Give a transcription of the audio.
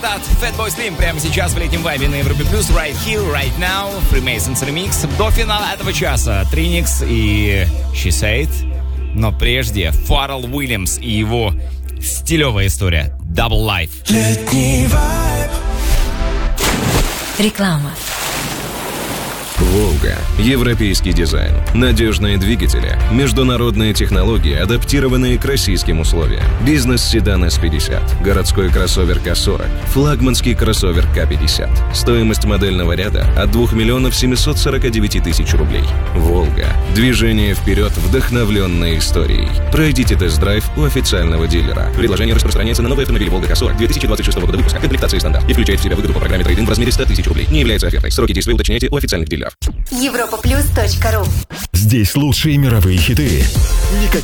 Fatboy Slim прямо сейчас в летнем вайбе на Европе Плюс. Right Here, Right Now, Freemasons Remix. До финала этого часа Trinix и She Said. Но прежде Фаррелл Уильямс и его стилевая история Double Life. Летний вайб. Реклама. «Волга». Европейский дизайн. Надежные двигатели. Международные технологии, адаптированные к российским условиям. Бизнес-седан S50. Городской кроссовер К40. Флагманский кроссовер К50. Стоимость модельного ряда от 2 миллионов 749 тысяч рублей. «Волга». Движение вперед, вдохновленной историей. Пройдите тест-драйв у официального дилера. Предложение распространяется на новые автомобили «Волга К40» 2026 года выпуска. Комплектации стандарт. И включает в себя выгоду по программе трейд-ин в размере 100 тысяч рублей. Не является офертой. Сроки действия уточняйте у официальных дилеров. Европаплюс.ру. Здесь лучшие мировые хиты.